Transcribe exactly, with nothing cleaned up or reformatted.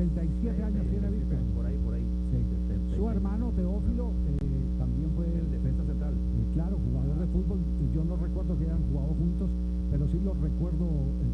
setenta y siete años tiene Víctor. Por ahí, por ahí. Sí. Su hermano Teófilo eh, también fue el defensa central. Eh, claro, jugador de fútbol. Yo no recuerdo que hayan jugado juntos, pero sí los recuerdo